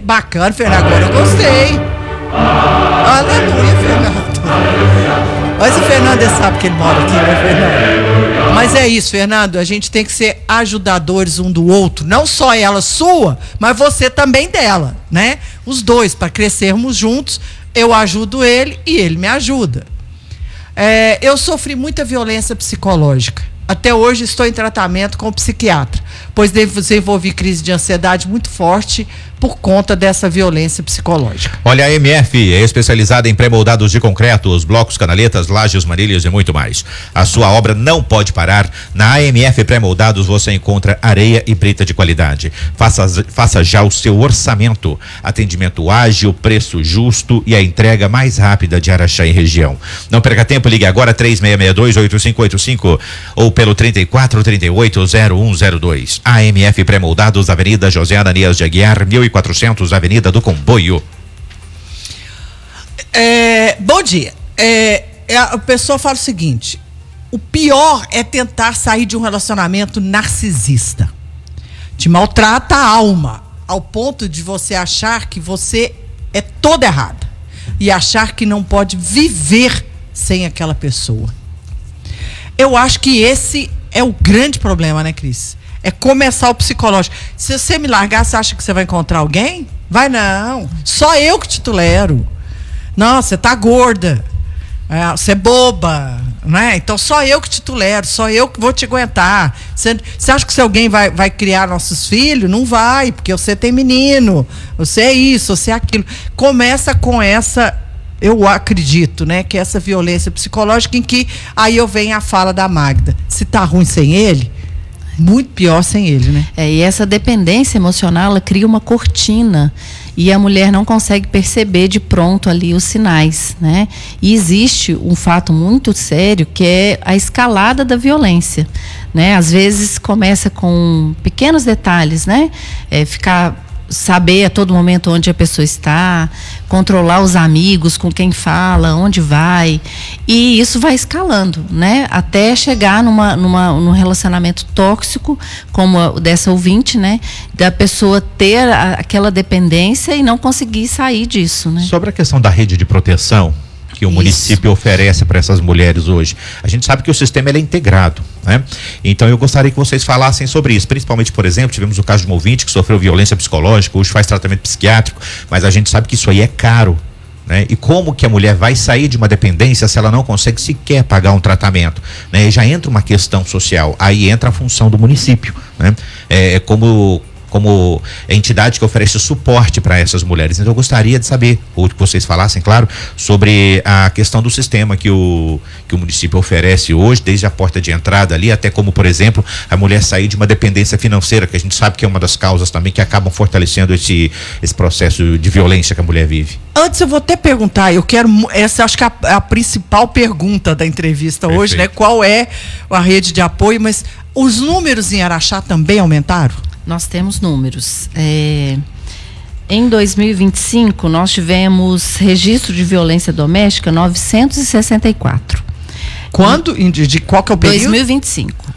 Bacana, Fernando, agora eu gostei. Aleluia, Fernando. Mas o Fernando sabe que ele mora aqui, né, Fernando? Mas é isso, Fernando, a gente tem que ser ajudadores um do outro, não só ela sua, mas você também dela, né? Os dois, para crescermos juntos, eu ajudo ele e ele me ajuda. Eu sofri muita violência psicológica. Até hoje estou em tratamento com o psiquiatra, pois desenvolvi crise de ansiedade muito forte por conta dessa violência psicológica. Olha, a MF é especializada em pré-moldados de concretos, blocos, canaletas, lajes, manilhas e muito mais. A sua obra não pode parar. Na AMF Pré-Moldados você encontra areia e brita de qualidade. Faça já o seu orçamento. Atendimento ágil, preço justo e a entrega mais rápida de Araxá e região. Não perca tempo, ligue agora 3662-8585 ou pelo 3438-0102. AMF Pré-Moldados, Avenida José Ananias de Aguiar, 1400, Avenida do Comboio. Bom dia. A pessoa fala o seguinte: o pior é tentar sair de um relacionamento narcisista. Te maltrata a alma, ao ponto de você achar que você é toda errada e achar que não pode viver sem aquela pessoa. Eu acho que esse é o grande problema, né, Cris? É começar o psicológico. Se você me largar, você acha que você vai encontrar alguém? Vai não. Só eu que te tolero. Não, você tá gorda. Você é boba. Né? Então só eu que te tolero. Só eu que vou te aguentar. Você acha que se alguém vai criar nossos filhos? Não vai, porque você tem menino. Você é isso, você é aquilo. Começa com essa... Eu acredito, né, que essa violência psicológica em que aí eu venho a fala da Magda. Se tá ruim sem ele, muito pior sem ele, né? E essa dependência emocional, ela cria uma cortina e a mulher não consegue perceber de pronto ali os sinais, né? E existe um fato muito sério que é a escalada da violência, né? Às vezes começa com pequenos detalhes, né? Saber a todo momento onde a pessoa está, controlar os amigos, com quem fala, onde vai, e isso vai escalando, né? Até chegar num relacionamento tóxico, como o dessa ouvinte, né? Da pessoa ter aquela dependência e não conseguir sair disso, né? Sobre a questão da rede de proteção que o município oferece para essas mulheres hoje. A gente sabe que o sistema ele é integrado, né? Então eu gostaria que vocês falassem sobre isso, principalmente, por exemplo, tivemos o caso de uma ouvinte que sofreu violência psicológica, hoje faz tratamento psiquiátrico, mas a gente sabe que isso aí é caro, né? E como que a mulher vai sair de uma dependência se ela não consegue sequer pagar um tratamento, né? E já entra uma questão social, aí entra a função do município, né? Como entidade que oferece suporte para essas mulheres. Então eu gostaria de saber, ou que vocês falassem, claro, sobre a questão do sistema que o município oferece hoje, desde a porta de entrada ali, até como, por exemplo, a mulher sair de uma dependência financeira, que a gente sabe que é uma das causas também que acabam fortalecendo esse processo de violência que a mulher vive. Antes eu vou até perguntar, essa acho que é a principal pergunta da entrevista. Perfeito. Hoje, né? Qual é a rede de apoio, mas os números em Araxá também aumentaram? Nós temos números. Em 2025, nós tivemos registro de violência doméstica 964. Quando? De qual que é o período? 2025.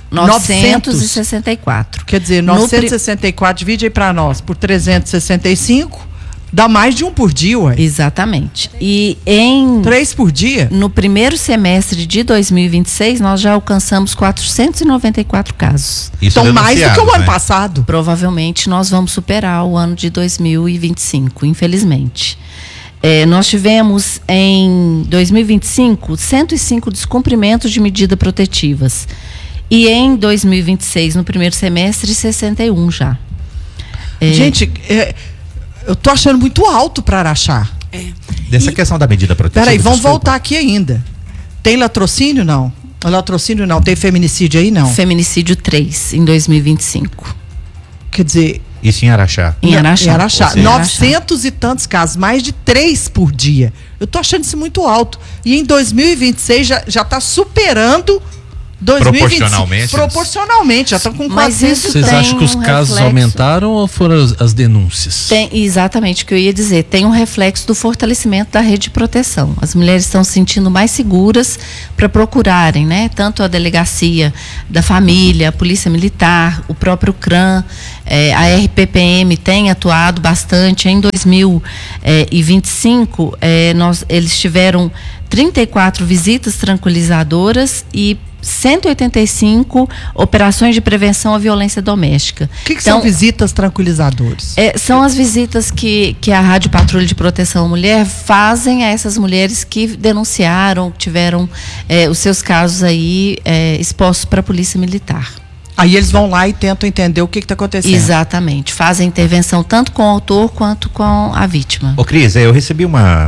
964. Quer dizer, 964, divide aí para nós, por 365, dá mais de um por dia, ué. Exatamente. E 3 por dia? No primeiro semestre de 2026, nós já alcançamos 494 casos. Isso então, mais do que o ano passado. Provavelmente nós vamos superar o ano de 2025, infelizmente. Nós tivemos em 2025 105 descumprimentos de medidas protetivas. E em 2026, no primeiro semestre, 61 já. Gente, eu tô achando muito alto para Araxá. Dessa questão da medida protetiva. Peraí, vamos voltar aqui ainda. Tem latrocínio? Não. Latrocínio não. Tem feminicídio aí? Não. Feminicídio 3 em 2025. Quer dizer... Isso em Araxá. Em Araxá. Seja, 900 e tantos casos, mais de 3 por dia. Eu tô achando isso muito alto. E em 2026 já está superando Proporcionalmente. Proporcionalmente, já estão com Mas 400. isso Vocês tem acham que os um casos reflexo. aumentaram ou foram as denúncias? Exatamente o que eu ia dizer. Tem um reflexo do fortalecimento da rede de proteção. As mulheres estão se sentindo mais seguras para procurarem, né? Tanto a delegacia da família, a polícia militar, o próprio CRAM, a RPPM tem atuado bastante. Em 2025, eles tiveram 34 visitas tranquilizadoras e 185 operações de prevenção à violência doméstica. O que são visitas tranquilizadoras? São as visitas que a Rádio Patrulha de Proteção à Mulher fazem a essas mulheres que denunciaram, tiveram os seus casos aí expostos para a Polícia Militar. Aí eles vão lá e tentam entender o que está acontecendo. Exatamente. Fazem intervenção tanto com o autor quanto com a vítima. Ô Cris, eu recebi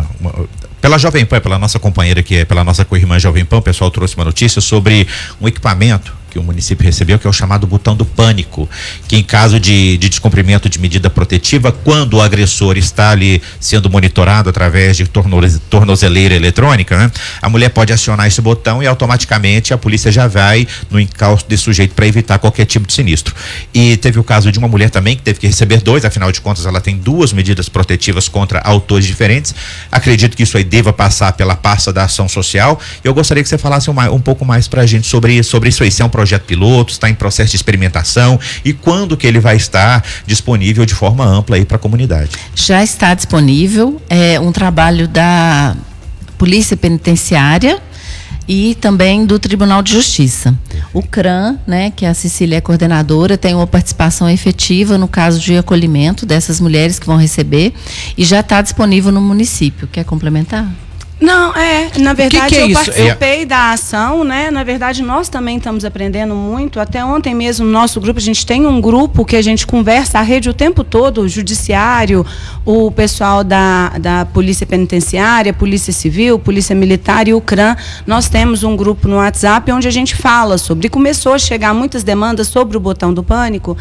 pela Jovem Pan, pela nossa companheira aqui, pela nossa co-irmã Jovem Pan, o pessoal trouxe uma notícia sobre um equipamento que o município recebeu, que é o chamado botão do pânico, que em caso de descumprimento de medida protetiva, quando o agressor está ali sendo monitorado através de tornozeleira eletrônica, né, a mulher pode acionar esse botão e automaticamente a polícia já vai no encalço desse sujeito para evitar qualquer tipo de sinistro. E teve o caso de uma mulher também que teve que receber 2, afinal de contas ela tem 2 medidas protetivas contra autores diferentes. Acredito que isso aí deva passar pela pasta da ação social. Eu gostaria que você falasse um pouco mais pra gente sobre isso aí. Se é um projeto piloto, está em processo de experimentação e quando que ele vai estar disponível de forma ampla aí para a comunidade? Já está disponível, um trabalho da Polícia Penitenciária e também do Tribunal de Justiça. O CRAM, né, que a Cecília é coordenadora, tem uma participação efetiva no caso de acolhimento dessas mulheres que vão receber e já está disponível no município. Quer complementar? Não, na verdade eu isso? participei da ação, né? Na verdade nós também estamos aprendendo muito. Até ontem mesmo no nosso grupo, a gente tem um grupo que a gente conversa a rede o tempo todo, o judiciário, o pessoal da Polícia Penitenciária, Polícia Civil, Polícia Militar e o CRAM. Nós temos um grupo no WhatsApp onde a gente fala sobre, e começou a chegar muitas demandas sobre o botão do pânico,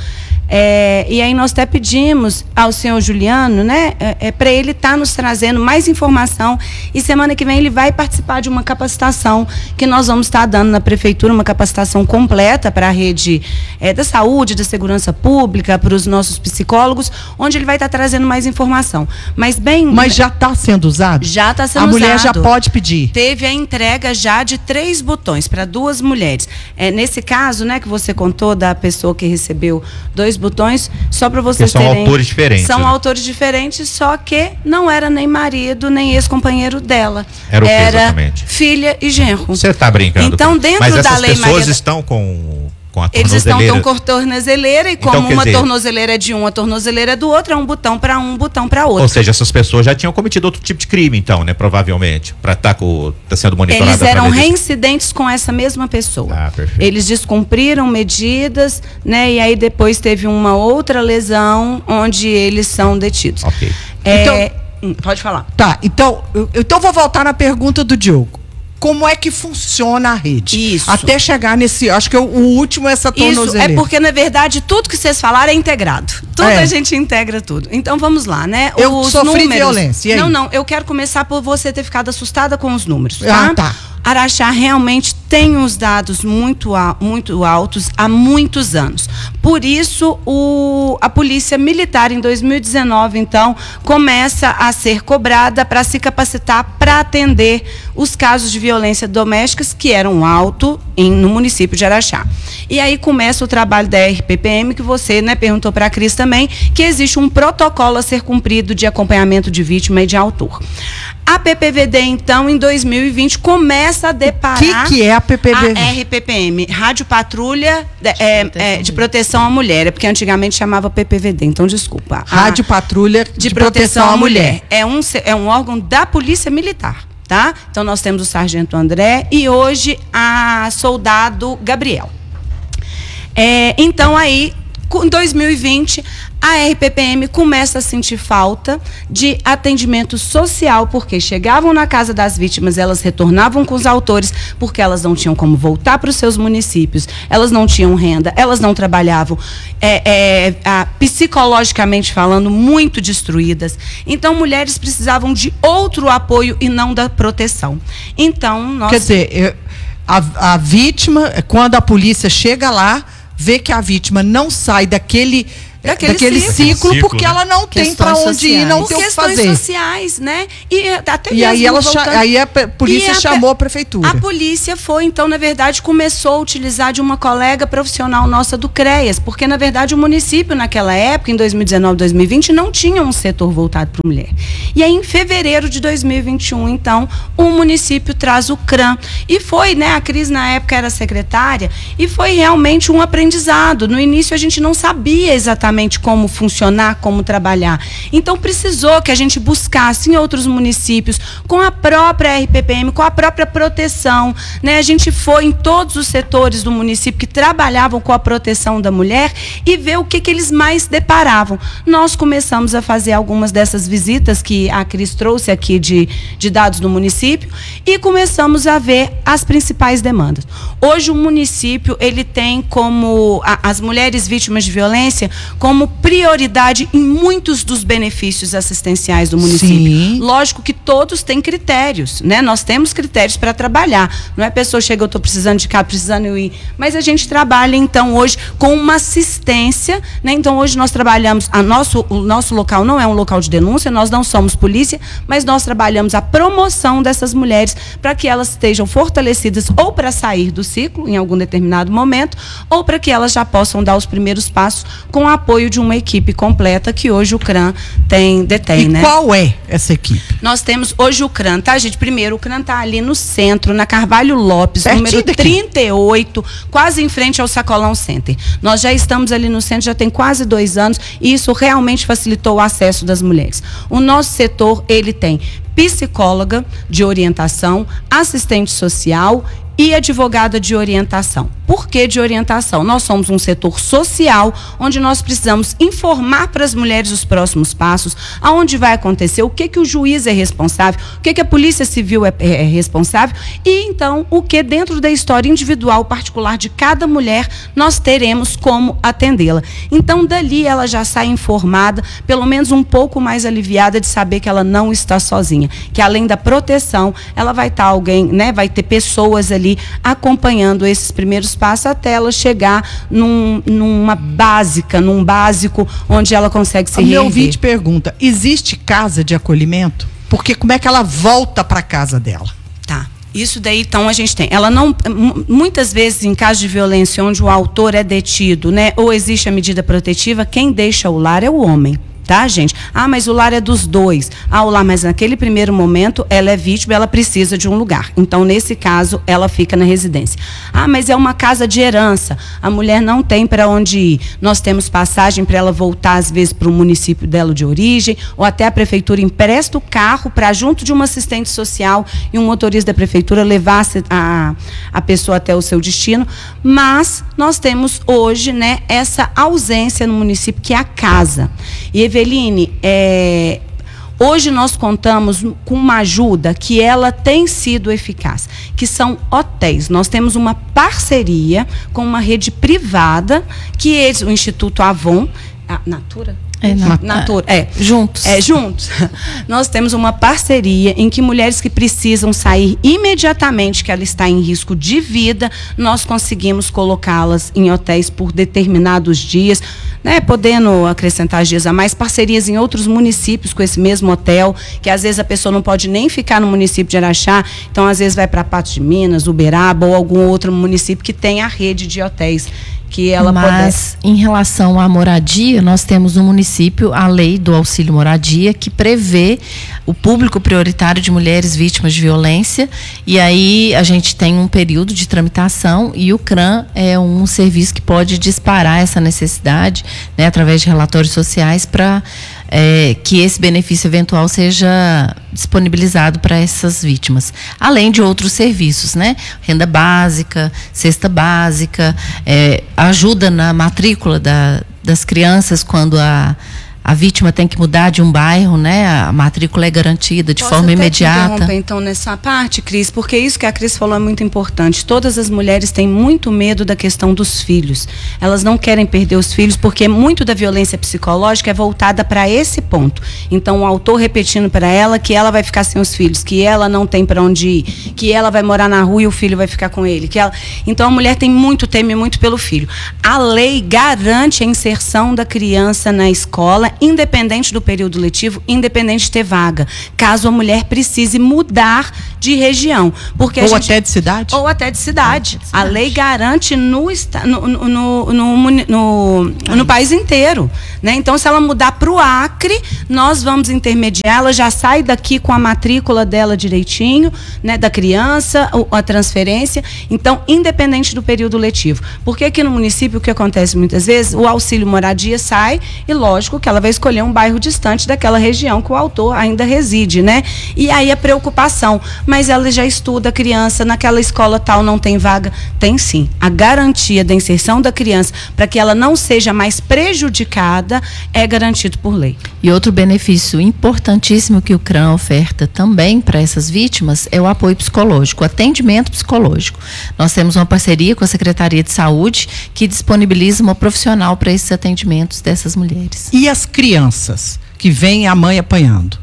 e aí nós até pedimos ao senhor Juliano, né, para ele estar nos trazendo mais informação, e semana que vem ele vai participar de uma capacitação que nós vamos estar dando na prefeitura, uma capacitação completa para a rede da saúde, da segurança pública, para os nossos psicólogos, onde ele vai estar trazendo mais informação. Mas já está sendo usado? Já está sendo usado. A mulher já pode pedir? Teve a entrega já de 3 botões para 2 mulheres. Nesse caso, né, que você contou da pessoa que recebeu 2 botões, só para vocês terem... São autores diferentes. São né? autores diferentes, só que não era nem marido, nem ex-companheiro dela. Era o que exatamente? Filha e genro. Você está brincando. Então, dentro Mas da lei Maria... Mas essas pessoas estão com a tornozeleira. Eles estão com tornozeleira e como então, uma tornozeleira é de um, a tornozeleira é do outro, é um botão para um, botão para outro. Ou seja, essas pessoas já tinham cometido outro tipo de crime, então, né? Provavelmente, para estar sendo monitorado. Eles eram reincidentes com essa mesma pessoa. Ah, perfeito. Eles descumpriram medidas, né? E aí depois teve uma outra lesão onde eles são detidos. Ok. Pode falar. Tá, então vou voltar na pergunta do Diogo. Como é que funciona a rede? Isso. Até chegar nesse... Acho que o último é essa tornozeleira. Isso, porque, na verdade, tudo que vocês falaram é integrado. Tudo a gente integra tudo. Então, vamos lá, né? Eu sofri violência, e aí? Não, eu quero começar por você ter ficado assustada com os números, tá? Ah, tá. Araxá realmente tem os dados muito altos há muitos anos. Por isso, a Polícia Militar, em 2019, então, começa a ser cobrada para se capacitar para atender os casos de violência domésticas que eram altos no município de Araxá. E aí começa o trabalho da RPPM, que você, né, perguntou para a Cris também, que existe um protocolo a ser cumprido de acompanhamento de vítima e de autor. A PPVD, então, em 2020, começa a deparar... O que é a PPVD? A RPPM, Rádio Patrulha de Proteção à Mulher, porque antigamente chamava PPVD, então desculpa. Rádio Patrulha de Proteção à Mulher. É um órgão da Polícia Militar, tá? Então nós temos o Sargento André e hoje a Soldado Gabriel. Então aí, em 2020, a RPPM começa a sentir falta de atendimento social, porque chegavam na casa das vítimas, elas retornavam com os autores, porque elas não tinham como voltar para os seus municípios, elas não tinham renda, elas não trabalhavam, psicologicamente falando, muito destruídas. Então, mulheres precisavam de outro apoio e não da proteção. Então, nós... Quer dizer, A vítima, quando a polícia chega lá, vê que a vítima não sai daquele ciclo, porque ela não tem para onde ir, não tem o que fazer. Questões sociais, né? E até mesmo aí a polícia chamou a prefeitura. A polícia foi, então, na verdade, começou a utilizar de uma colega profissional nossa do CREAS, porque, na verdade, o município, naquela época, em 2019, 2020, não tinha um setor voltado para mulher. E aí, em fevereiro de 2021, então, o município traz o CRAM. E foi, né? A Cris, na época, era secretária, e foi realmente um aprendizado. No início, a gente não sabia exatamente como funcionar, como trabalhar. Então, precisou que a gente buscasse em outros municípios, com a própria RPPM, com a própria proteção, né? A gente foi em todos os setores do município que trabalhavam com a proteção da mulher e ver o que eles mais deparavam. Nós começamos a fazer algumas dessas visitas que a Cris trouxe aqui de dados do município e começamos a ver as principais demandas. Hoje, o município, ele tem como as mulheres vítimas de violência como prioridade em muitos dos benefícios assistenciais do município. Sim. Lógico que todos têm critérios, né? Nós temos critérios para trabalhar. Não é a pessoa chega, eu estou precisando de cá, precisando ir. Mas a gente trabalha, então, hoje com uma assistência, né? Então, hoje nós trabalhamos, o nosso local não é um local de denúncia, nós não somos polícia, mas nós trabalhamos a promoção dessas mulheres para que elas estejam fortalecidas ou para sair do ciclo em algum determinado momento, ou para que elas já possam dar os primeiros passos com a apoio de uma equipe completa que hoje o CRAM detém, né? E qual é essa equipe? Nós temos hoje o CRAM, tá, gente? Primeiro, o CRAM está ali no centro, na Carvalho Lopes, pertinho número daqui. 38, quase em frente ao Sacolão Center. Nós já estamos ali no centro, já tem quase 2 anos, e isso realmente facilitou o acesso das mulheres. O nosso setor, ele tem psicóloga de orientação, assistente social e advogada de orientação. Por que de orientação? Nós somos um setor social, onde nós precisamos informar para as mulheres os próximos passos, aonde vai acontecer, o que o juiz é responsável, o que a polícia civil é responsável, e então o que dentro da história individual, particular de cada mulher, nós teremos como atendê-la. Então, dali ela já sai informada, pelo menos um pouco mais aliviada de saber que ela não está sozinha, que além da proteção, ela vai estar alguém, né, vai ter pessoas ali acompanhando esses primeiros passos até ela chegar num básico, onde ela consegue se reerguer. Meu ouvinte pergunta, existe casa de acolhimento? Porque como é que ela volta para a casa dela? Tá. Isso daí, então, a gente tem. Ela não, muitas vezes, em caso de violência, onde o autor é detido, né, ou existe a medida protetiva, quem deixa o lar é o homem. Tá, gente? Ah, mas o lar é dos dois. Ah, o lar, mas naquele primeiro momento ela é vítima, ela precisa de um lugar. Então, nesse caso, ela fica na residência. Ah, mas é uma casa de herança. A mulher não tem para onde ir. Nós temos passagem para ela voltar, às vezes, para o município dela de origem, ou até a prefeitura empresta o carro para, junto de uma assistente social e um motorista da prefeitura, levar a pessoa até o seu destino. Mas nós temos hoje, né, essa ausência no município, que é a casa. E, Eveline, hoje nós contamos com uma ajuda que ela tem sido eficaz, que são hotéis. Nós temos uma parceria com uma rede privada, que é o Instituto Avon, a Natura? Natura, juntos. Juntos. Nós temos uma parceria em que mulheres que precisam sair imediatamente, que ela está em risco de vida, nós conseguimos colocá-las em hotéis por determinados dias, né, podendo acrescentar dias a mais, parcerias em outros municípios com esse mesmo hotel, que às vezes a pessoa não pode nem ficar no município de Araxá, então às vezes vai para Patos de Minas, Uberaba ou algum outro município que tem a rede de hotéis que ela Mas, em relação à moradia, nós temos no município a lei do auxílio moradia, que prevê o público prioritário de mulheres vítimas de violência, e aí a gente tem um período de tramitação, e o CRAM é um serviço que pode disparar essa necessidade, né, através de relatórios sociais, para que esse benefício eventual seja disponibilizado para essas vítimas. Além de outros serviços, né? Renda básica, cesta básica, ajuda na matrícula das crianças quando a vítima tem que mudar de um bairro, né? A matrícula é garantida de forma imediata. Posso interromper então nessa parte, Cris, porque isso que a Cris falou é muito importante. Todas as mulheres têm muito medo da questão dos filhos. Elas não querem perder os filhos porque muito da violência psicológica é voltada para esse ponto. Então o autor repetindo para ela que ela vai ficar sem os filhos, que ela não tem para onde ir, que ela vai morar na rua e o filho vai ficar com ele. Então a mulher teme muito pelo filho. A lei garante a inserção da criança na escola, independente do período letivo, independente de ter vaga, caso a mulher precise mudar de região. Porque até de cidade? Ou até de cidade. A lei garante no país inteiro. Né? Então, se ela mudar para o Acre, nós vamos intermediar, ela já sai daqui com a matrícula dela direitinho, né, da criança, a transferência. Então, independente do período letivo. Porque aqui no município, o que acontece muitas vezes, o auxílio moradia sai e, lógico, que ela vai escolher um bairro distante daquela região que o autor ainda reside, né? E aí a preocupação, mas ela já estuda a criança, naquela escola tal não tem vaga? Tem sim. A garantia da inserção da criança para que ela não seja mais prejudicada é garantido por lei. E outro benefício importantíssimo que o CRAM oferta também para essas vítimas é o apoio psicológico, o atendimento psicológico. Nós temos uma parceria com a Secretaria de Saúde que disponibiliza uma profissional para esses atendimentos dessas mulheres. E as crianças que vêm a mãe apanhando?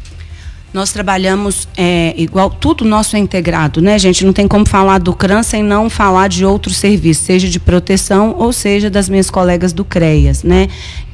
Nós trabalhamos igual, tudo nosso é integrado, né, gente? Não tem como falar do CRAM sem não falar de outros serviços, seja de proteção ou seja das minhas colegas do CREAS, né?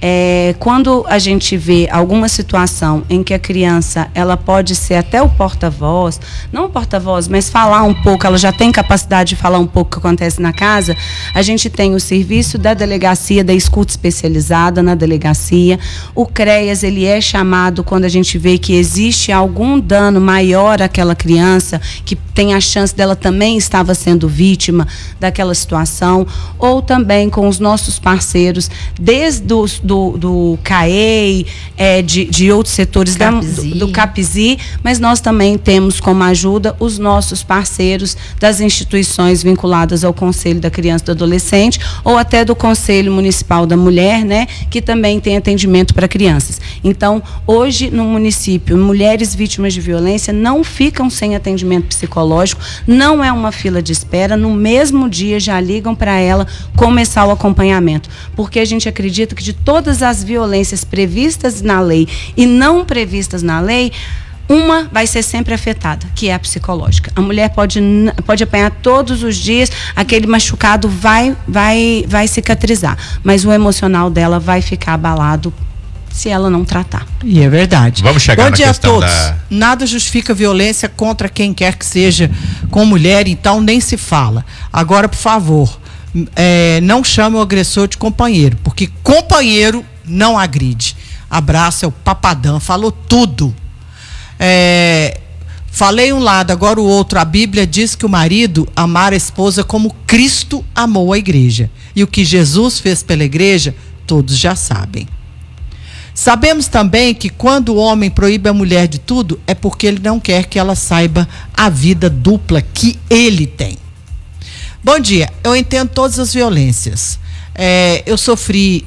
Quando a gente vê alguma situação em que a criança, ela pode ser até o porta-voz, não o porta-voz, mas falar um pouco, ela já tem capacidade de falar um pouco o que acontece na casa, a gente tem o serviço da delegacia, da escuta especializada na delegacia. O CREAS, ele é chamado quando a gente vê que existe algum dano maior àquela criança, que tem a chance dela também estava sendo vítima daquela situação, ou também com os nossos parceiros, desde do CAEI, de outros setores do CAPSI, mas nós também temos como ajuda os nossos parceiros das instituições vinculadas ao Conselho da Criança e do Adolescente, ou até do Conselho Municipal da Mulher, né, que também tem atendimento para crianças. Então, hoje no município, mulheres vítimas de violência não ficam sem atendimento psicológico, não é uma fila de espera, no mesmo dia já ligam para ela começar o acompanhamento, porque a gente acredita que de todas as violências previstas na lei e não previstas na lei, uma vai ser sempre afetada, que é a psicológica. A mulher pode apanhar todos os dias, aquele machucado vai cicatrizar, mas o emocional dela vai ficar abalado se ela não tratar. E é verdade. Vamos chegar Bom na dia questão a todos. Nada justifica violência contra quem quer que seja com mulher, então nem se fala. Agora, por favor, não chame o agressor de companheiro, porque companheiro não agride. Abraço, é o Papadão, falou tudo. Falei um lado, agora o outro. A Bíblia diz que o marido amar a esposa como Cristo amou a igreja. E o que Jesus fez pela igreja, todos já sabem. Sabemos também que quando o homem proíbe a mulher de tudo, é porque ele não quer que ela saiba a vida dupla que ele tem. Bom dia, eu entendo todas as violências. Eu sofri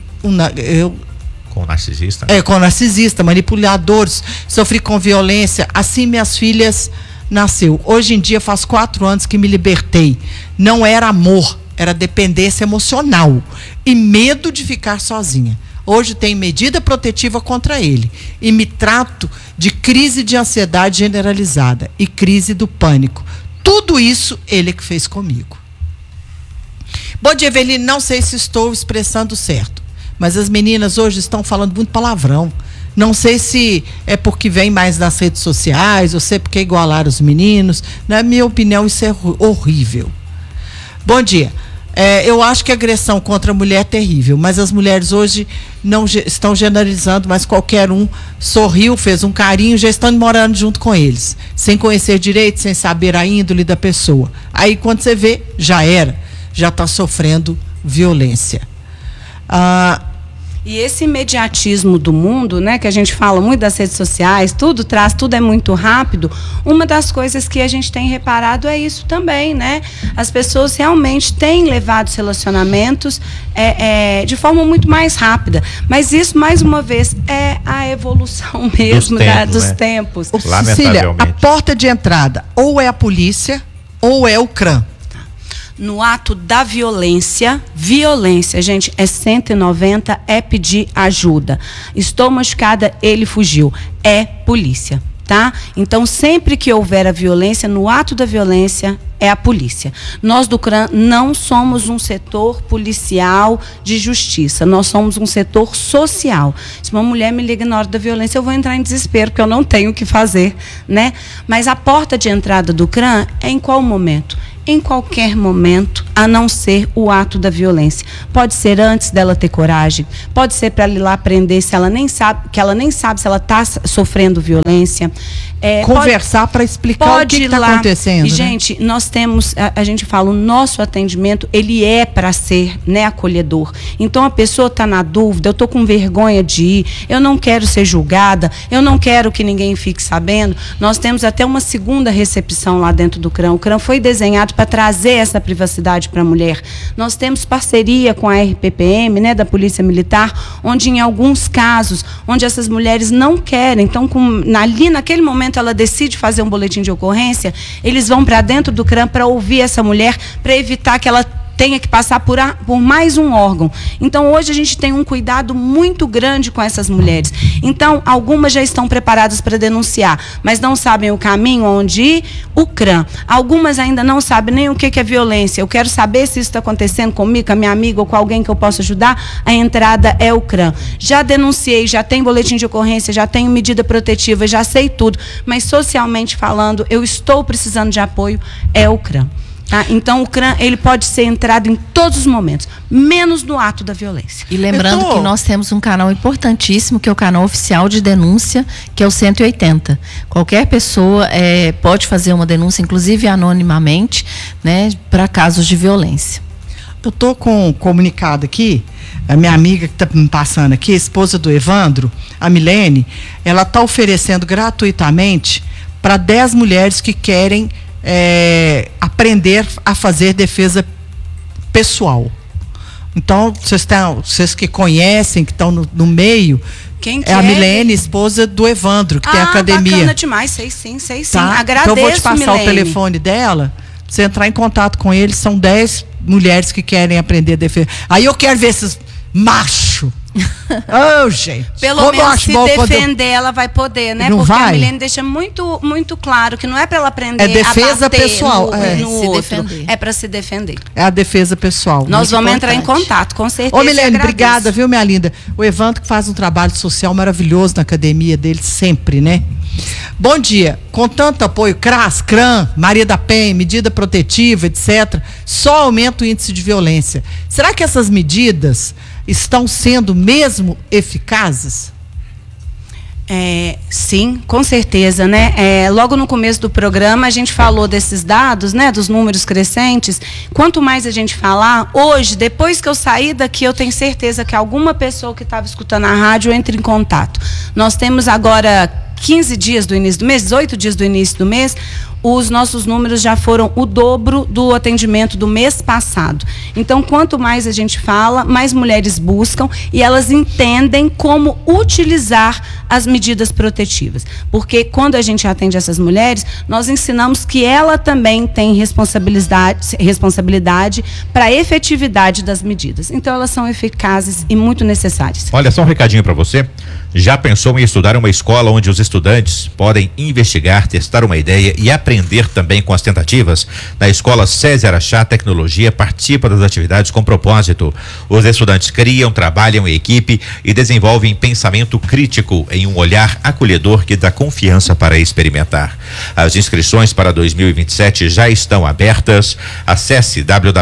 com narcisista? Com narcisista, manipuladores, sofri com violência, assim minhas filhas nasceu. Hoje em dia faz 4 anos que me libertei. Não era amor, era dependência emocional e medo de ficar sozinha. Hoje tenho medida protetiva contra ele e me trato de crise de ansiedade generalizada e crise do pânico. Tudo isso ele que fez comigo. Bom dia, Eveline, não sei se estou expressando certo, mas as meninas hoje estão falando muito palavrão. Não sei se é porque vem mais nas redes sociais, ou se é porque igualaram os meninos. Na minha opinião, isso é horrível. Bom dia. Eu acho que a agressão contra a mulher é terrível, mas as mulheres hoje não estão generalizando, mas qualquer um sorriu, fez um carinho, já estão morando junto com eles, sem conhecer direito, sem saber a índole da pessoa. Aí quando você vê, já está sofrendo violência. E esse imediatismo do mundo, né, que a gente fala muito das redes sociais, tudo é muito rápido. Uma das coisas que a gente tem reparado é isso também, né? As pessoas realmente têm levado os relacionamentos de forma muito mais rápida. Mas isso, mais uma vez, é a evolução mesmo dos tempos. Cecília, a porta de entrada ou é a polícia ou é o CRAM. No ato da violência, gente, é 190, é pedir ajuda. Estou machucada, ele fugiu. É polícia, tá? Então, sempre que houver a violência, no ato da violência, é a polícia. Nós do CRAM não somos um setor policial de justiça, nós somos um setor social. Se uma mulher me liga na hora da violência, eu vou entrar em desespero, porque eu não tenho o que fazer, né? Mas a porta de entrada do CRAM é em qual momento? Em qualquer momento, a não ser o ato da violência. Pode ser antes dela ter coragem, pode ser para ir lá aprender se ela nem sabe, que ela nem sabe se ela está sofrendo violência. Conversar para explicar o que está acontecendo. E, gente, nós temos, a gente fala, o nosso atendimento, ele é para ser, né, acolhedor. Então, a pessoa está na dúvida, eu estou com vergonha de ir, eu não quero ser julgada, eu não quero que ninguém fique sabendo. Nós temos até uma segunda recepção lá dentro do CRAM. O CRAM foi desenhado para trazer essa privacidade para a mulher. Nós temos parceria com a RPPM, né, da Polícia Militar, onde em alguns casos, onde essas mulheres não querem, então ali naquele momento ela decide fazer um boletim de ocorrência, eles vão para dentro do CRAM para ouvir essa mulher, para evitar que ela tenha que passar por mais um órgão. Então, hoje a gente tem um cuidado muito grande com essas mulheres. Então, algumas já estão preparadas para denunciar, mas não sabem o caminho onde ir, o CRAM. Algumas ainda não sabem nem o que é violência. Eu quero saber se isso está acontecendo comigo, com a minha amiga ou com alguém que eu possa ajudar. A entrada é o CRAM. Já denunciei, já tem boletim de ocorrência, já tenho medida protetiva, já sei tudo, mas socialmente falando, eu estou precisando de apoio, é o CRAM. Tá? Então, o CRAM, ele pode ser entrado em todos os momentos, menos no ato da violência. E lembrando que nós temos um canal importantíssimo, que é o canal oficial de denúncia, que é o 180. Qualquer pessoa pode fazer uma denúncia, inclusive anonimamente, né, para casos de violência. Eu estou com um comunicado aqui, a minha amiga que está me passando aqui, a esposa do Evandro, a Milene, ela está oferecendo gratuitamente para 10 mulheres que querem aprender a fazer defesa pessoal. Então, vocês que conhecem, que estão no meio, a Milene, esposa do Evandro, que tem academia. Bacana demais, sei sim. Tá? Agradeço, então eu vou te passar Milene. o telefone dela, pra você entrar em contato com eles, são 10 mulheres que querem aprender a defesa. Aí eu quero ver esses machos. Gente. Pelo menos se defender, ela vai poder, né? Não porque vai? a Milene deixa muito, muito claro que não é para ela aprender defesa a bater pessoal, no outro. Defender. É para se defender. É a defesa pessoal. Nós vamos importante. entrar em contato, com certeza. Ô, Milene, obrigada, viu, minha linda? O Evandro que faz um trabalho social maravilhoso na academia dele, sempre, né? Bom dia. Com tanto apoio, CRAS, CRAM, Maria da Penha, medida protetiva, etc., só aumenta o índice de violência. Será que essas medidas estão sendo mesmo eficazes? Sim, com certeza, né? Logo no começo do programa a gente falou desses dados, né? Dos números crescentes. Quanto mais a gente falar, hoje, depois que eu sair daqui, eu tenho certeza que alguma pessoa que estava escutando a rádio entre em contato. Nós temos agora 15 dias do início do mês, 18 dias do início do mês, os nossos números já foram o dobro do atendimento do mês passado. Então, quanto mais a gente fala, mais mulheres buscam e elas entendem como utilizar as medidas protetivas. Porque quando a gente atende essas mulheres, nós ensinamos que ela também tem responsabilidade para a efetividade das medidas. Então, elas são eficazes e muito necessárias. Olha, só um recadinho para você. Já pensou em estudar uma escola onde os estudantes podem investigar, testar uma ideia e aprender também com as tentativas? Na Escola SESI Araxá, tecnologia participa das atividades com propósito. Os estudantes criam, trabalham em equipe e desenvolvem pensamento crítico em um olhar acolhedor que dá confiança para experimentar. As inscrições para 2027 já estão abertas. Acesse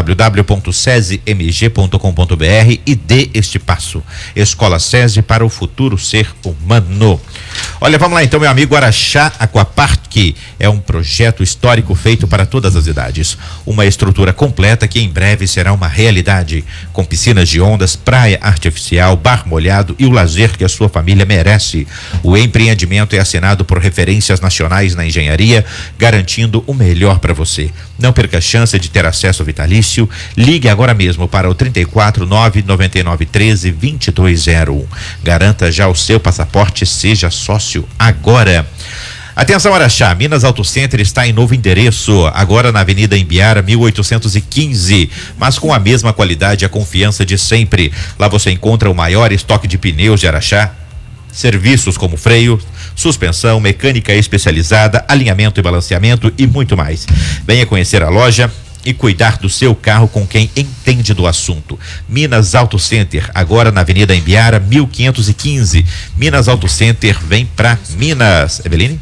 www.sesimg.com.br e dê este passo. Escola SESI para o futuro ser humano. Olha, vamos lá então, meu amigo. Araxá Aquapark é um projeto projeto histórico feito para todas as idades. Uma estrutura completa que em breve será uma realidade, com piscinas de ondas, praia artificial, bar molhado e o lazer que a sua família merece. O empreendimento é assinado por referências nacionais na engenharia, garantindo o melhor para você. Não perca a chance de ter acesso vitalício. Ligue agora mesmo para o 34 999 13 2201. Garanta já o seu passaporte, seja sócio agora. Atenção, Araxá, Minas Auto Center está em novo endereço, agora na Avenida Imbiara 1815, mas com a mesma qualidade e a confiança de sempre. Lá você encontra o maior estoque de pneus de Araxá, serviços como freio, suspensão, mecânica especializada, alinhamento e balanceamento e muito mais. Venha conhecer a loja e cuidar do seu carro com quem entende do assunto. Minas Auto Center, agora na Avenida Imbiara 1515. Minas Auto Center, vem pra Minas. Eveline?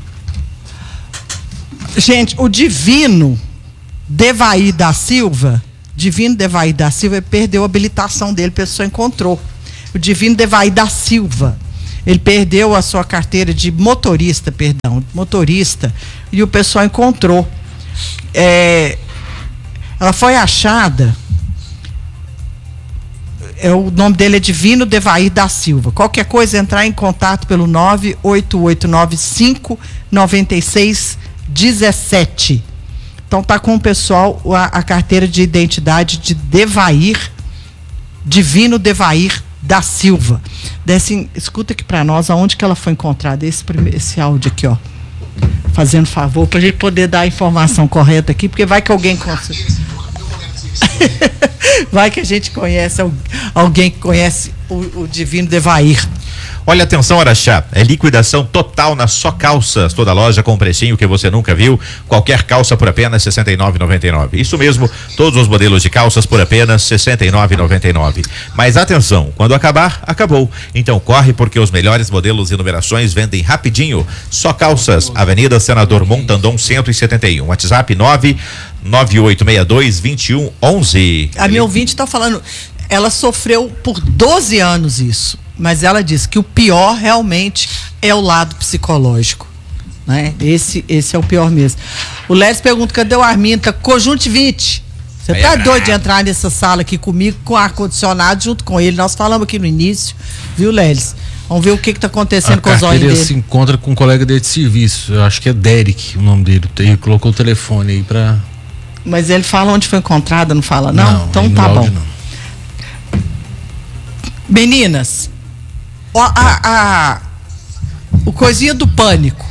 Gente, o Divino Devair da Silva, ele perdeu a habilitação dele, a pessoa encontrou. O Divino Devair da Silva, ele perdeu a sua carteira de motorista, e o pessoal encontrou. Ela foi achada, o nome dele é Divino Devair da Silva. Qualquer coisa, entrar em contato pelo 98895-9617. Então tá com o pessoal a carteira de identidade de Divino Devair da Silva. Escuta aqui para nós aonde que ela foi encontrada, esse áudio aqui, ó. Fazendo favor, para a gente poder dar a informação correta aqui, porque vai que alguém vai que a gente conhece alguém que conhece o Divino Devair. Olha, atenção, Araxá, é liquidação total na Só Calças, toda loja com um precinho que você nunca viu, qualquer calça por apenas R$ 69,99. Isso mesmo, todos os modelos de calças por apenas R$ 69,99. Mas atenção, quando acabar, acabou. Então corre, porque os melhores modelos e numerações vendem rapidinho. Só Calças, Avenida Senador Montandon 171, WhatsApp 998622111. A minha ouvinte está falando, ela sofreu por 12 anos isso. Mas ela disse que o pior realmente é o lado psicológico, né? Esse é o pior mesmo. O Lélis pergunta, cadê o Arminta? Conjuntivite. Você tá doido de entrar nessa sala aqui comigo, com ar-condicionado, junto com ele? Nós falamos aqui no início, viu, Lélis? Vamos ver o que tá acontecendo com os olhos dele. Ele se encontra com um colega dele de serviço, eu acho que é Derek o nome dele. Ele colocou o telefone aí pra... Mas ele fala onde foi encontrado, não fala? Não? Então tá bom. Não. Meninas... O coisinha do pânico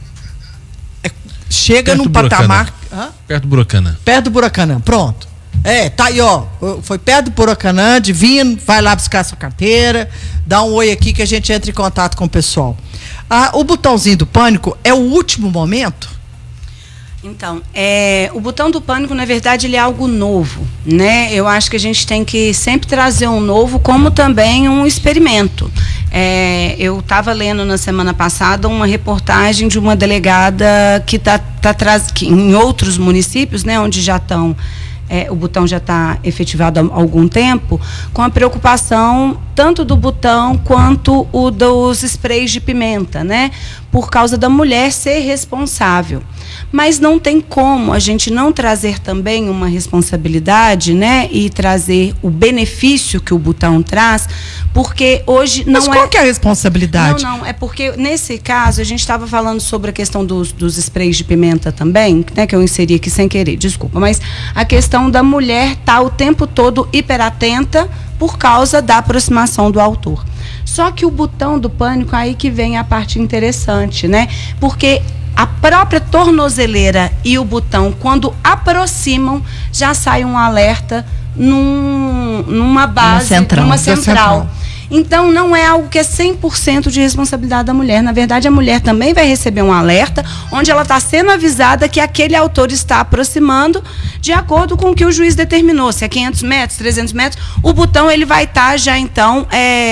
chega num patamar perto do Buracanã. Perto do Buracanã, pronto. Tá aí, ó. Foi perto do Buracanã, Divino, vai lá buscar sua carteira, dá um oi aqui que a gente entra em contato com o pessoal. O botãozinho do pânico é o último momento? Então, o botão do pânico, na verdade, ele é algo novo, né? Eu acho que a gente tem que sempre trazer um novo, como também um experimento. Eu estava lendo na semana passada uma reportagem de uma delegada que que em outros municípios, né, onde já estão... o botão já está efetivado há algum tempo, com a preocupação tanto do botão quanto o dos sprays de pimenta, né? Por causa da mulher ser responsável. Mas não tem como a gente não trazer também uma responsabilidade, né? E trazer o benefício que o botão traz, porque hoje não. Mas qual que é a responsabilidade? Não, é porque nesse caso a gente estava falando sobre a questão dos sprays de pimenta também, né? Que eu inseri aqui sem querer, desculpa, mas a questão da mulher estar o tempo todo hiperatenta por causa da aproximação do autor. Só que o botão do pânico, aí que vem a parte interessante, né? Porque a própria tornozeleira e o botão, quando aproximam, já sai um alerta numa base, numa central. Então, não é algo que é 100% de responsabilidade da mulher. Na verdade, a mulher também vai receber um alerta, onde ela está sendo avisada que aquele autor está aproximando de acordo com o que o juiz determinou. Se é 500 metros, 300 metros, o botão ele vai estar já, então,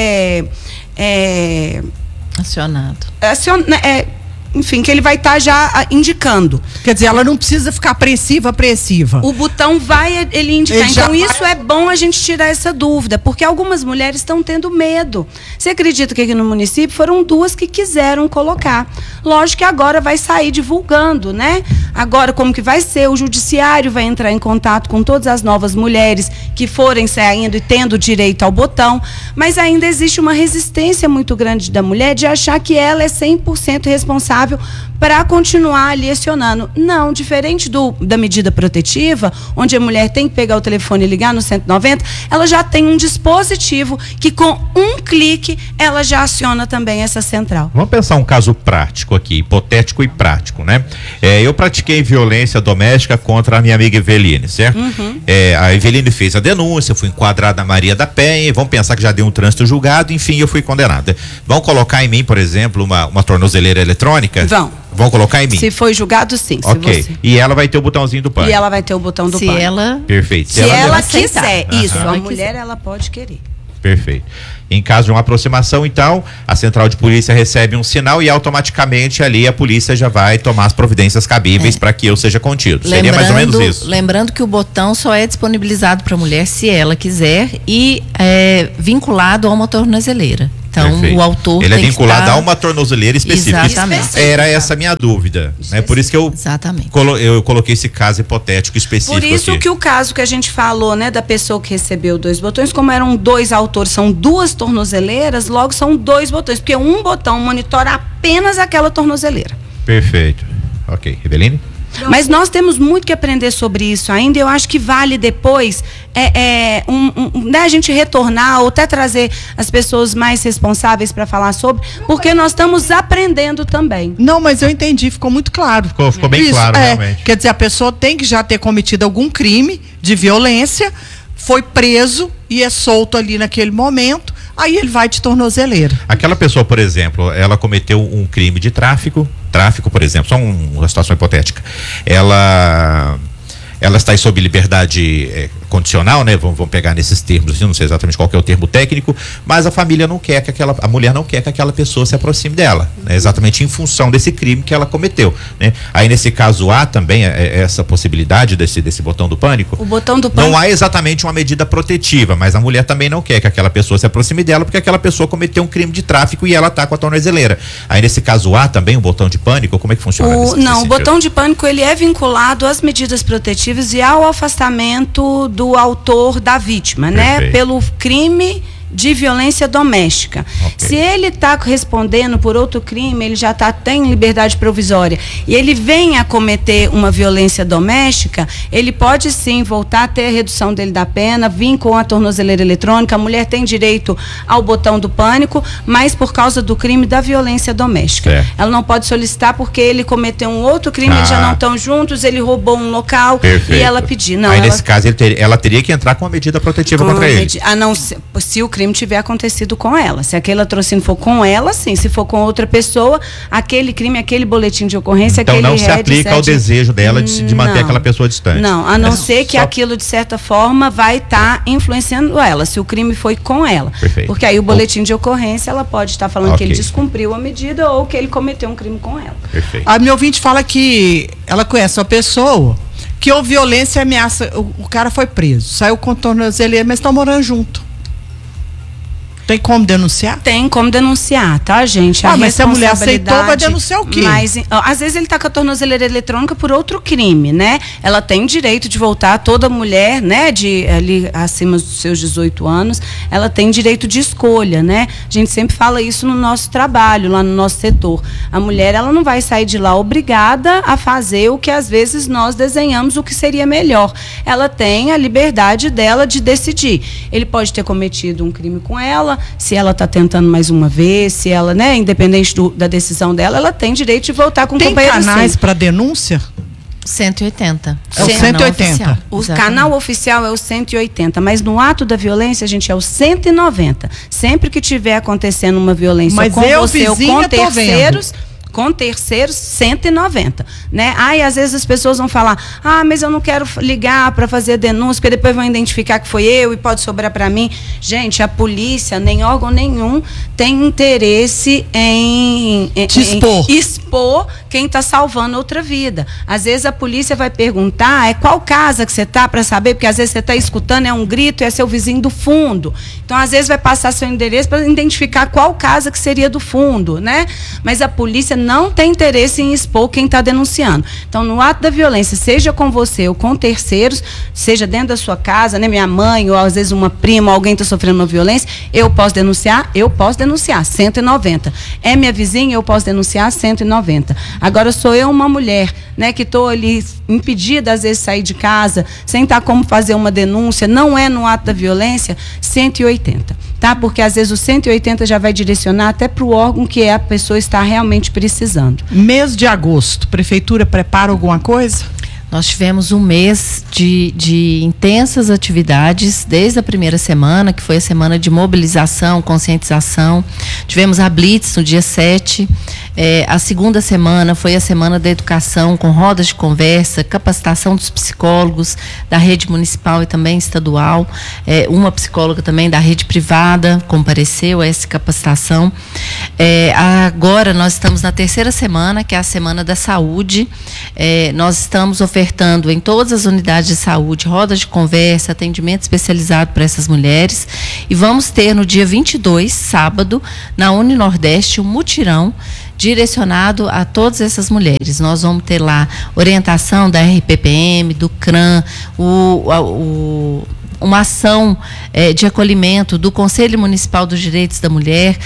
acionado. Enfim, que ele vai estar já indicando. Quer dizer, ela não precisa ficar apreensiva. O botão vai ele indicar. Então, isso é bom a gente tirar essa dúvida, porque algumas mulheres estão tendo medo. Você acredita que aqui no município foram 2 que quiseram colocar? Lógico que agora vai sair divulgando, né? Agora, como que vai ser? O judiciário vai entrar em contato com todas as novas mulheres que forem saindo e tendo direito ao botão, mas ainda existe uma resistência muito grande da mulher de achar que ela é 100% responsável para continuar ali acionando. Não, diferente da medida protetiva, onde a mulher tem que pegar o telefone e ligar no 190, ela já tem um dispositivo que com um clique ela já aciona também essa central. Vamos pensar um caso prático aqui, hipotético e prático, né? Eu pratiquei violência doméstica contra a minha amiga Eveline, certo? A Eveline fez a denúncia, fui enquadrada na Maria da Penha, vamos pensar que já deu um trânsito julgado, enfim, eu fui condenada. Vão colocar em mim, por exemplo, uma tornozeleira eletrônica? Vão colocar em mim? Se foi julgado, sim. Ok. E ela vai ter o botãozinho do pânico? E ela vai ter o botão do pânico. Ela... Perfeito. Se ela quiser. Isso, a mulher, ela pode querer. Perfeito. Em caso de uma aproximação, então, a central de polícia recebe um sinal e automaticamente ali a polícia já vai tomar as providências cabíveis para que eu seja contido. Seria mais ou menos isso. Lembrando que o botão só é disponibilizado para a mulher se ela quiser e vinculado a uma tornozeleira. Então, perfeito. O autor ele tem é vinculado que estar... a uma tornozeleira específica. Exatamente. Era essa a minha dúvida. Né? Por isso que eu coloquei esse caso hipotético específico. Por isso aqui. Que o caso que a gente falou, né, da pessoa que recebeu 2 botões, como eram 2 autores, são 2 tornozeleiras, logo são 2 botões, porque um botão monitora apenas aquela tornozeleira. Perfeito. Ok. Eveline? Mas nós temos muito que aprender sobre isso ainda. Eu acho que vale depois né, a gente retornar ou até trazer as pessoas mais responsáveis para falar sobre, porque nós estamos aprendendo também. Não, mas eu entendi, ficou muito claro. Ficou bem claro, realmente. Quer dizer, a pessoa tem que já ter cometido algum crime de violência, foi preso e é solto ali naquele momento, aí ele vai de tornozeleira. Aquela pessoa, por exemplo, ela cometeu um crime de tráfico, por exemplo, só uma situação hipotética. Ela está sob liberdade condicional, né? Vamos pegar nesses termos, assim, não sei exatamente qual que é o termo técnico, mas a família não quer que a mulher não quer que aquela pessoa se aproxime dela, né? Exatamente em função desse crime que ela cometeu, né? Aí nesse caso há também essa possibilidade desse botão do pânico? O botão do pânico. Não há exatamente uma medida protetiva, mas a mulher também não quer que aquela pessoa se aproxime dela porque aquela pessoa cometeu um crime de tráfico e ela tá com a tornozeleira. Aí nesse caso há também um botão de pânico? Como é que funciona? Não, o botão de pânico ele é vinculado às medidas protetivas e ao afastamento do autor da vítima, perfeito, né? Pelo crime de violência doméstica. Okay. Se ele está respondendo por outro crime, ele já tem liberdade provisória e ele vem a cometer uma violência doméstica, ele pode sim voltar a ter a redução dele da pena, vir com a tornozeleira eletrônica, a mulher tem direito ao botão do pânico, mas por causa do crime da violência doméstica. Ela não pode solicitar porque ele cometeu um outro crime, eles já não estão juntos, ele roubou um local. Perfeito. E ela pedir. Não, aí nesse caso ela teria que entrar com uma medida protetiva contra ele. A não ser, se o crime tiver acontecido com ela. Se aquele latrocínio for com ela, sim. Se for com outra pessoa, aquele crime, aquele boletim de ocorrência, então aquele não se aplica ao desejo dela de manter aquela pessoa distante. Não, a não ser que aquilo, de certa forma, vai estar influenciando ela, se o crime foi com ela. Perfeito. Porque aí o boletim de ocorrência, ela pode estar falando que ele descumpriu a medida ou que ele cometeu um crime com ela. Perfeito. A minha ouvinte fala que ela conhece uma pessoa que houve violência e ameaça, o cara foi preso, saiu com tornozeleira, mas estão morando junto. Tem como denunciar? Tem como denunciar, tá, gente? Mas se a mulher aceitou, vai denunciar o quê? Mas, às vezes ele está com a tornozeleira eletrônica por outro crime, né? Ela tem direito de voltar, toda mulher, né, ali acima dos seus 18 anos, ela tem direito de escolha, né? A gente sempre fala isso no nosso trabalho, lá no nosso setor. A mulher, ela não vai sair de lá obrigada a fazer o que às vezes nós desenhamos o que seria melhor. Ela tem a liberdade dela de decidir. Ele pode ter cometido um crime com ela, se ela está tentando mais uma vez, se ela, né, independente da decisão dela, ela tem direito de voltar com o companheiro. Tem canais para denúncia? 180. É o 180. O canal oficial é o 180, mas no ato da violência, a gente é o 190. Sempre que tiver acontecendo uma violência com você ou com terceiros, 190, né? Aí às vezes as pessoas vão falar, mas eu não quero ligar para fazer a denúncia, porque depois vão identificar que foi eu e pode sobrar para mim. Gente, a polícia, nem órgão nenhum, tem interesse em expor quem está salvando outra vida. Às vezes a polícia vai perguntar, qual casa que você está, para saber, porque às vezes você está escutando, é um grito, é seu vizinho do fundo. Então às vezes vai passar seu endereço para identificar qual casa que seria do fundo, né? Mas a polícia não tem interesse em expor quem está denunciando. Então, no ato da violência, seja com você ou com terceiros, seja dentro da sua casa, né, minha mãe, ou às vezes uma prima, alguém está sofrendo uma violência, eu posso denunciar, 190. É minha vizinha, eu posso denunciar, 190. Agora, sou eu uma mulher, né, que estou ali impedida, às vezes, de sair de casa, sem estar como fazer uma denúncia, não é no ato da violência, 180. Tá? Porque às vezes o 180 já vai direcionar até para o órgão que a pessoa está realmente precisando. Mês de agosto, prefeitura prepara alguma coisa? Nós tivemos um mês de intensas atividades, desde a primeira semana, que foi a semana de mobilização, conscientização. Tivemos a Blitz no dia 7. A segunda semana foi a semana da educação, com rodas de conversa, capacitação dos psicólogos da rede municipal e também estadual. Uma psicóloga também da rede privada compareceu a essa capacitação. Agora nós estamos na terceira semana, que é a semana da saúde. Nós estamos ofertando em todas as unidades de saúde rodas de conversa, atendimento especializado para essas mulheres. E vamos ter no dia 22, sábado, na Uninordeste, um mutirão direcionado a todas essas mulheres. Nós vamos ter lá orientação da RPPM, do CRAM, uma ação de acolhimento do Conselho Municipal dos Direitos da Mulher,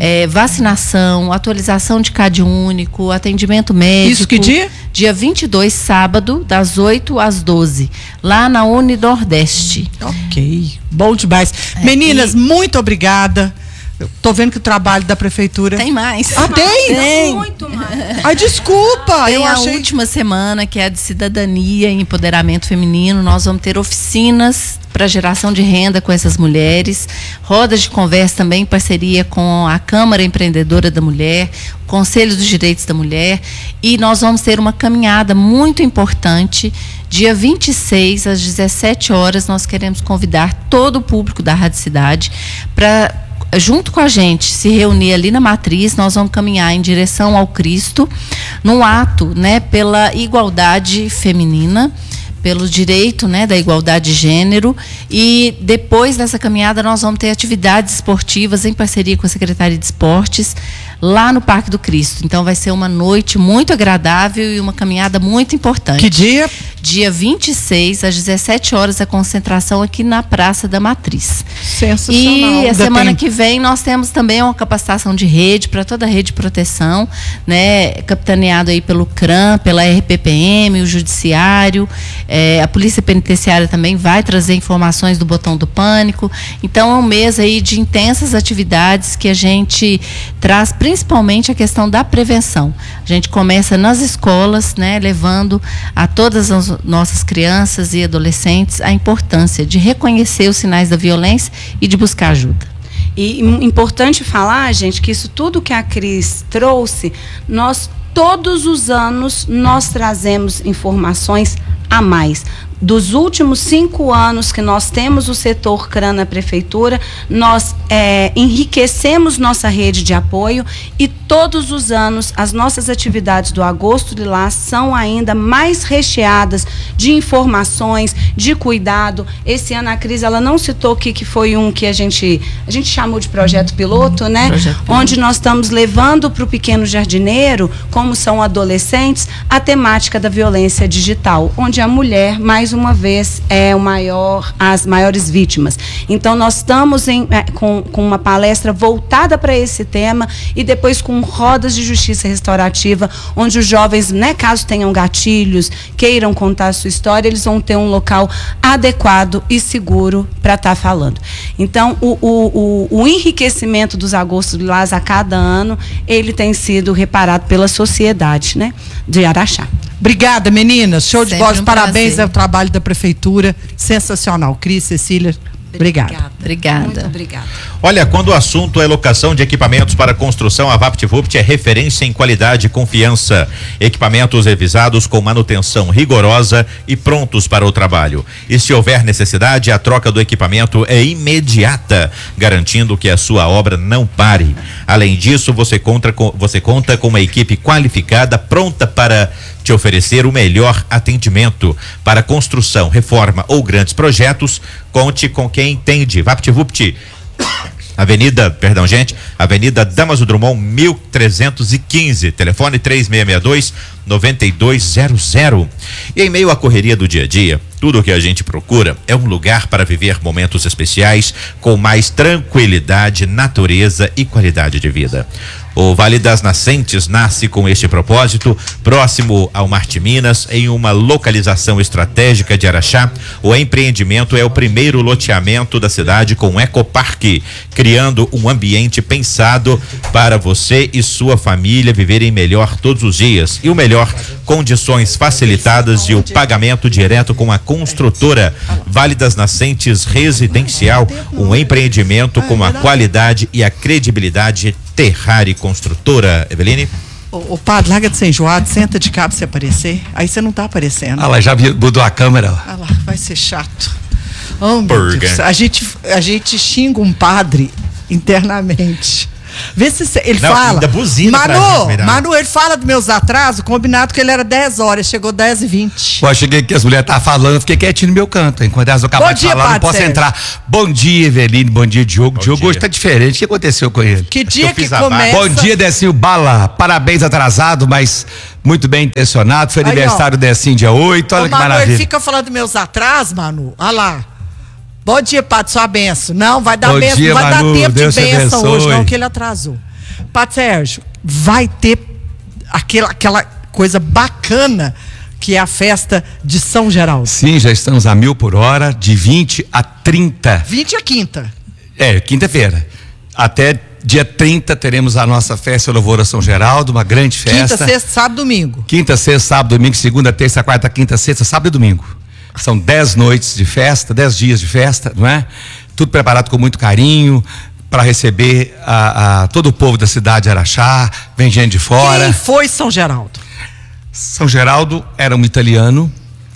vacinação, atualização de CAD único, atendimento médico. Isso que dia? Dia 22, sábado, das 8 às 12, lá na Uninordeste. Ok, bom demais. Meninas, muito obrigada. Tô vendo que o trabalho da prefeitura... Tem mais. Ah, tem? Muito mais. Ai, desculpa. Tem a última semana, que é a de cidadania e empoderamento feminino. Nós vamos ter oficinas para geração de renda com essas mulheres, rodas de conversa também em parceria com a Câmara Empreendedora da Mulher, o Conselho dos Direitos da Mulher, e nós vamos ter uma caminhada muito importante. Dia 26, às 17 horas, nós queremos convidar todo o público da Rádio Cidade para, junto com a gente, se reunir ali na Matriz. Nós vamos caminhar em direção ao Cristo, num ato, né, pela igualdade feminina, pelo direito, né, da igualdade de gênero. E depois dessa caminhada nós vamos ter atividades esportivas em parceria com a Secretaria de Esportes, lá no Parque do Cristo. Então vai ser uma noite muito agradável e uma caminhada muito importante. Que dia? Dia 26, às 17 horas, a concentração aqui na Praça da Matriz. Sensacional. E a semana que vem nós temos também uma capacitação de rede para toda a rede de proteção, né, capitaneado aí pelo CRAM, pela RPPM, o Judiciário, a Polícia Penitenciária também vai trazer informações do Botão do Pânico. Então é um mês aí de intensas atividades que a gente traz, principalmente a questão da prevenção. A gente começa nas escolas, né, levando a todas as nossas crianças e adolescentes a importância de reconhecer os sinais da violência e de buscar ajuda. E importante falar, gente, que isso tudo que a Cris trouxe, nós todos os anos nós trazemos informações a mais. Dos últimos 5 anos que nós temos o setor CRAM na prefeitura, nós enriquecemos nossa rede de apoio e todos os anos as nossas atividades do Agosto Lilás são ainda mais recheadas de informações, de cuidado. Esse ano a Cris, ela não citou aqui que foi um que a gente chamou de projeto piloto, né? Onde nós estamos levando para o pequeno jardineiro, como são adolescentes, a temática da violência digital, onde a mulher, mais uma vez, é as maiores vítimas. Então nós estamos com uma palestra voltada para esse tema e depois com rodas de justiça restaurativa, onde os jovens, né, caso tenham gatilhos, queiram contar a sua história, eles vão ter um local adequado e seguro para estar falando. Então o enriquecimento dos Agostos Lilás a cada ano, ele tem sido reparado pela sociedade, né, de Araxá. Obrigada, meninas. Show de bola. Parabéns ao trabalho da prefeitura. Sensacional. Cris, Cecília, obrigada. Obrigada. Muito obrigada. Olha, quando o assunto é locação de equipamentos para construção, a VaptVupt é referência em qualidade e confiança. Equipamentos revisados com manutenção rigorosa e prontos para o trabalho. E se houver necessidade, a troca do equipamento é imediata, garantindo que a sua obra não pare. Além disso, você conta com uma equipe qualificada, pronta para te oferecer o melhor atendimento para construção, reforma ou grandes projetos. Conte com quem entende. VaptVupt Avenida Damaso Drummond, 1315, telefone 3662-9200. E em meio à correria do dia a dia, tudo o que a gente procura é um lugar para viver momentos especiais com mais tranquilidade, natureza e qualidade de vida. O Vale das Nascentes nasce com este propósito, próximo ao Marte Minas, em uma localização estratégica de Araxá. O empreendimento é o primeiro loteamento da cidade com ecoparque, criando um ambiente pensado para você e sua família viverem melhor todos os dias. E o melhor, condições facilitadas e o pagamento direto com a construtora. Vale das Nascentes Residencial, um empreendimento com a qualidade e a credibilidade Terrari Construtora. Eveline? O padre, larga de ser enjoado, senta de cá pra você aparecer. Aí você não tá aparecendo. Ah lá, já mudou a câmera. Ah lá, vai ser chato. Oh, meu Deus. A gente xinga um padre internamente. Vê se ele fala. Ainda buzina Manu, ele fala dos meus atrasos, combinado que ele era 10 horas, chegou 10h20. Pô, eu cheguei aqui, as mulheres estavam falando, fiquei quietinho no meu canto, hein? Quando elas acabaram de falar, não posso entrar. Bom dia, Eveline, bom dia, Diogo. Diogo hoje tá diferente, o que aconteceu com ele? Que dia que começa? Bom dia, Decinho Bala, parabéns atrasado, mas muito bem intencionado, foi aniversário do Decinho dia 8, olha que maravilha. Ele fica falando dos meus atrasos, Manu, olha lá. Bom dia, Padre, sua benção. Não, vai dar benção, não vai dar tempo de benção hoje, não, que ele atrasou. Padre Sérgio, vai ter aquela coisa bacana que é a festa de São Geraldo. Sim, já estamos a 1000 por hora, de 20 a 30. 20 a quinta. Quinta-feira. Até dia 30 teremos a nossa festa Louvor a São Geraldo, uma grande festa. Quinta, sexta, sábado, domingo. Quinta, sexta, sábado, domingo, segunda, terça, quarta, quinta, sexta, sábado e domingo. São 10 noites de festa, 10 dias de festa, não é? Tudo preparado com muito carinho para receber todo o povo da cidade de Araxá, vem gente de fora. Quem foi São Geraldo? São Geraldo era um italiano,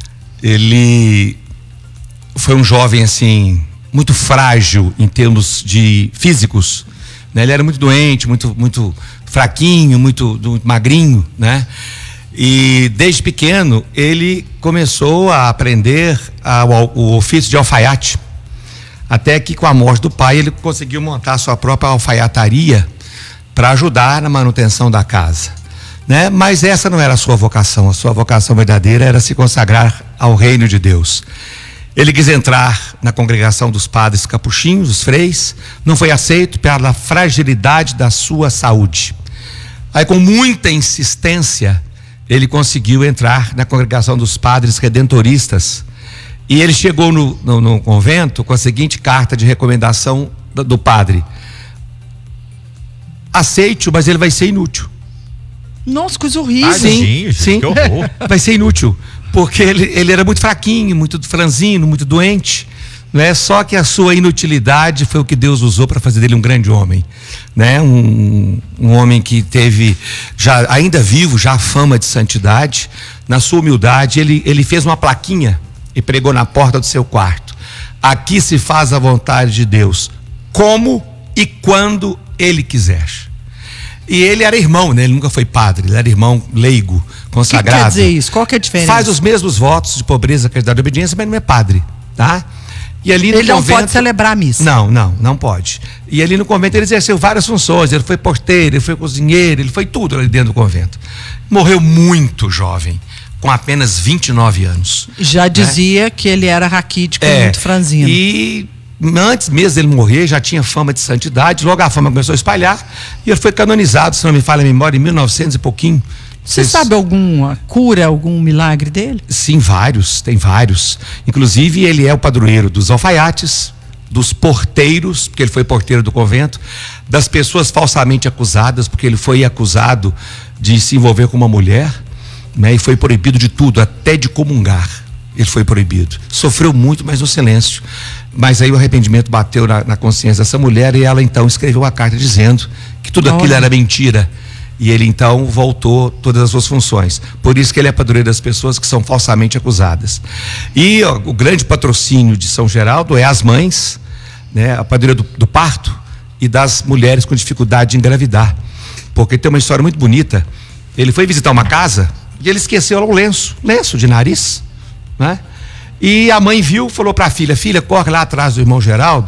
ele foi um jovem assim, muito frágil em termos de físicos, né? Ele era muito doente, muito fraquinho, muito magrinho, né? E desde pequeno ele começou a aprender o ofício de alfaiate, até que com a morte do pai ele conseguiu montar a sua própria alfaiataria para ajudar na manutenção da casa, né? Mas essa não era a sua vocação verdadeira era se consagrar ao reino de Deus. Ele quis entrar na congregação dos padres capuchinhos, os freis, não foi aceito pela fragilidade da sua saúde. Aí com muita insistência ele conseguiu entrar na congregação dos padres redentoristas e ele chegou no convento com a seguinte carta de recomendação do padre: aceite-o, mas ele vai ser inútil. Nossa, coisa horrível. Sim, que horror. Vai ser inútil, porque ele era muito fraquinho, muito franzino, muito doente, não é? Só que a sua inutilidade foi o que Deus usou para fazer dele um grande homem, né? Um homem que teve, ainda vivo, já a fama de santidade. Na sua humildade, ele fez uma plaquinha e pregou na porta do seu quarto: aqui se faz a vontade de Deus, como e quando Ele quiser. E ele era irmão, né? Ele nunca foi padre, ele era irmão leigo, consagrado. O que quer dizer isso? Qual que é a diferença? Faz os mesmos votos de pobreza, castidade e obediência, mas não é padre, tá? E ali ele não pode celebrar a missa. Não pode. E ali no convento ele exerceu várias funções, ele foi porteiro, ele foi cozinheiro, ele foi tudo ali dentro do convento. Morreu muito jovem, com apenas 29 anos. Já dizia que ele era raquítico, muito franzino. E antes mesmo dele morrer, já tinha fama de santidade, logo a fama começou a espalhar, e ele foi canonizado, se não me falha a memória, em 1900 e pouquinho. Você sabe alguma cura, algum milagre dele? Sim, tem vários. Inclusive, ele é o padroeiro dos alfaiates, dos porteiros, porque ele foi porteiro do convento, das pessoas falsamente acusadas, porque ele foi acusado de se envolver com uma mulher, né? E foi proibido de tudo, até de comungar. Ele foi proibido. Sofreu muito, mas no silêncio. Mas aí o arrependimento bateu na consciência dessa mulher e ela então escreveu uma carta dizendo que tudo aquilo era mentira. E ele então voltou todas as suas funções. Por isso que ele é padroeiro das pessoas que são falsamente acusadas. E o grande patrocínio de São Geraldo é as mães, né? A padroeira do parto e das mulheres com dificuldade de engravidar. Porque tem uma história muito bonita. Ele foi visitar uma casa e ele esqueceu lá um lenço de nariz, né? E a mãe viu, falou para a filha: filha, corre lá atrás do irmão Geraldo,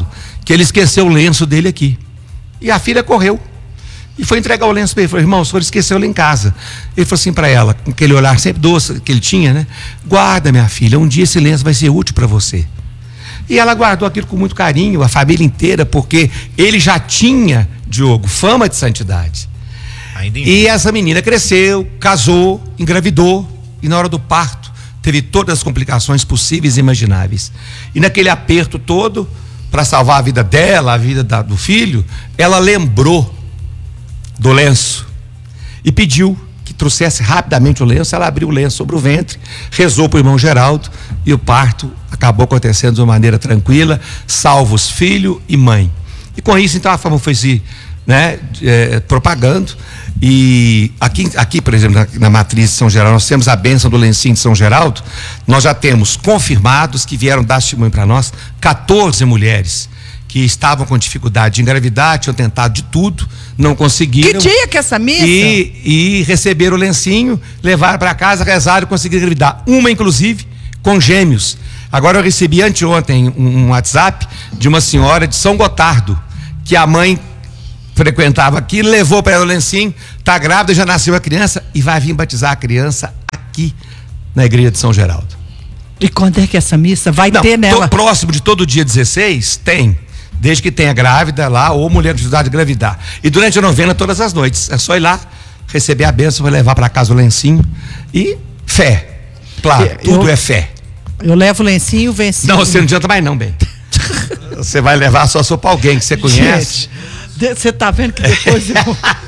que ele esqueceu o lenço dele aqui. E a filha correu e foi entregar o lenço para ele. Falou: irmão, o senhor esqueceu lá em casa. Ele falou assim para ela, com aquele olhar sempre doce que ele tinha, né? Guarda, minha filha, um dia esse lenço vai ser útil para você. E ela guardou aquilo com muito carinho, a família inteira, porque ele já tinha, Diogo, fama de santidade. E essa menina cresceu, casou, engravidou, e na hora do parto teve todas as complicações possíveis e imagináveis. E naquele aperto todo, para salvar a vida dela, a vida do filho, ela lembrou do lenço e pediu que trouxesse rapidamente o lenço. Ela abriu o lenço sobre o ventre, rezou para o irmão Geraldo, e o parto acabou acontecendo de uma maneira tranquila, salvos filho e mãe. E com isso, então, a fama foi se propagando. E aqui, por exemplo, na matriz de São Geraldo, nós temos a bênção do lencinho de São Geraldo. Nós já temos confirmados, que vieram dar testemunho para nós, 14 mulheres que estavam com dificuldade de engravidar, tinham tentado de tudo, não conseguiram. Que dia que é essa missa? E receberam o lencinho, levaram para casa, rezaram e conseguiram engravidar. Uma, inclusive, com gêmeos. Agora eu recebi anteontem um WhatsApp de uma senhora de São Gotardo, que a mãe frequentava aqui, levou para ela o lencinho, está grávida, já nasceu a criança e vai vir batizar a criança aqui na igreja de São Geraldo. E quando é que essa missa vai ter nela? Próximo de todo dia 16 tem, desde que tenha grávida lá ou mulher de idade de engravidar. E durante a novena todas as noites, é só ir lá, receber a bênção, vai levar para casa o lencinho e fé. Claro, tudo é fé. Eu levo o lencinho, o vencinho. Não, você não adianta mais não, bem. Você vai levar só para alguém que você conhece. Gente, você tá vendo que depois